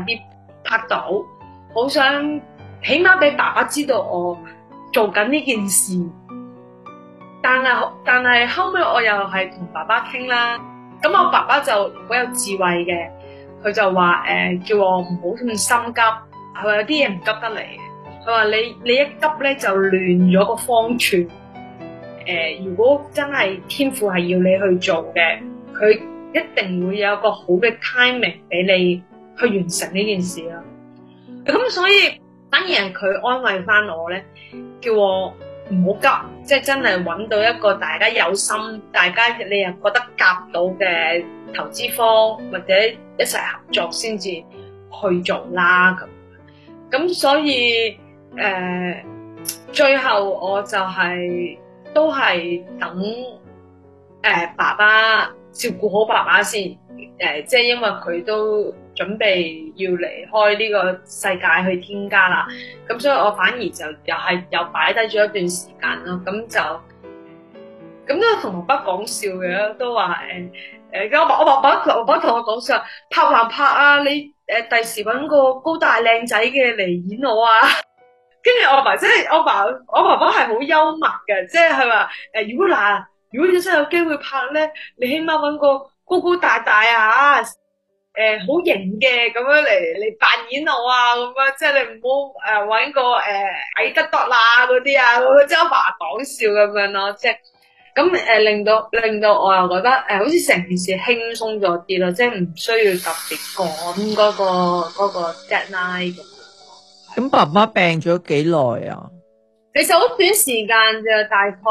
啲拍到，好想起碼俾爸爸知道我做緊呢件事。但係後尾我又係同爸爸傾啦，咁我爸爸就好有智慧嘅，佢就話叫我唔好咁心急，佢話有啲嘢唔急得嚟嘅，佢話你一急咧就亂咗個方寸。如果真係天父係要你去做嘅，佢一定會有個好嘅 timing 俾你去完成呢件事啦。咁所以反而係佢安慰翻我咧，叫我唔好急，即係真係揾到一個大家有心，大家你又覺得夾到嘅投資方或者一齊合作先至去做啦咁所以最後我就都係等爸爸照顧好爸爸先，即係因為佢都準備要離開呢個世界去天家啦，咁所以我反而就又擺低咗一段時間咯，咁都同爸爸講笑嘅，都話我爸爸同我講笑，拍還拍啊，你第時搵個高大靚仔嘅嚟演我啊！跟住我爸爸係好幽默嘅，即係佢話如果你真係有機會拍咧，你起碼搵個高高大大啊，好型嘅咁樣嚟扮演我啊，咁樣即係你唔好搵個矮得多啦嗰啲啊，即係我爸講笑咁樣咯，即係咁令到我又覺得好似成件事輕鬆咗啲咯，即係唔需要特別趕嗰個 deadline 咁。 咁爸爸病咗幾耐啊？ 其實好短時間就大概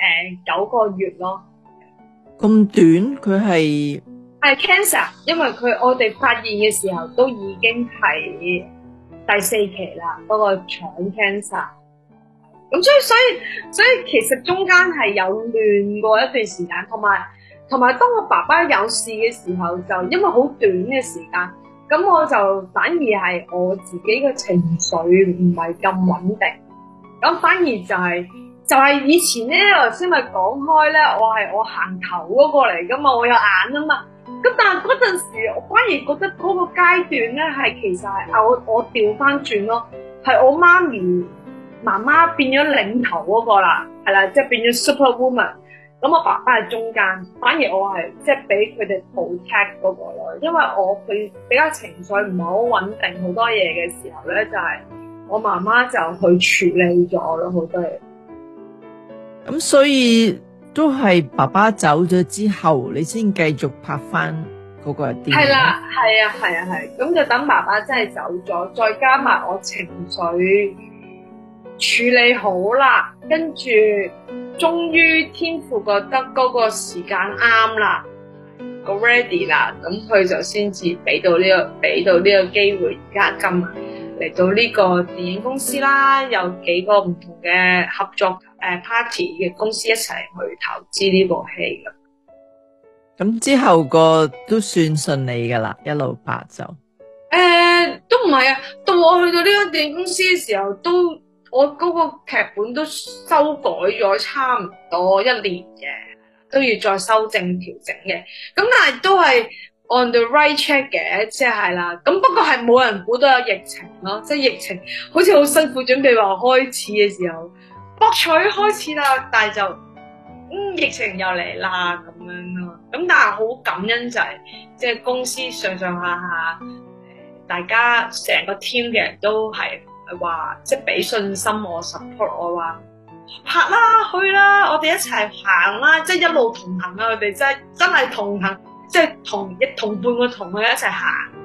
9個月咯。 咁短？佢係 cancer， 因為我哋發現嘅時候都已經係第4期啦，嗰個腸 cancer。咁所以其實中間係有亂過一段時間，同埋當我爸爸有事嘅時候，就因為好短嘅時間。咁我就反而係我自己嘅情緒唔係咁穩定，咁反而就係以前咧，頭先咪講開咧，我行頭嗰個嚟噶嘛，我有眼啊嘛，咁但係嗰陣時我反而覺得嗰個階段咧係其實係我調翻轉咯，係我媽媽變咗領頭嗰個啦，係啦，即係變咗 Superwoman。咁我爸爸係中間，反而我係即係俾佢哋 protect 嗰個咯，因為佢比較情緒唔係好穩定，好多嘢嘅時候咧，就係我媽媽就去處理咗咯，好多嘢。 咁所以都係爸爸走咗之後，你先繼續拍翻嗰個電影。 係啦，係，咁就等爸爸真係走咗，再加埋我情緒處理好啦，跟住終於天父覺得嗰個時間啱啦，個 ready 啦，咁佢就先至俾到呢個機會，而家今日嚟到呢個電影公司啦，有幾個唔同嘅合作party 嘅公司一齊去投資呢部戲噶。 咁之後個都算順利噶啦，一路拍就都唔係啊，到我去到呢個電影公司嘅時候我嗰個劇本都修改咗差唔多1年嘅，都要再修正調整嘅。咁但係都係 on the right track 嘅，即係啦。咁不過係冇人估到有疫情咯，即係疫情好似好辛苦，準備話開始嘅時候，博取開始啦，但係就疫情又嚟啦咁樣咯。咁但係好感恩就係即係公司上下下，大家成個 team 嘅人都係話即係俾信心我 support 我，話拍啦去啦，我哋一齊行啦，即係一路同行啦，佢哋真係同行，即係同伴個同佢一齊行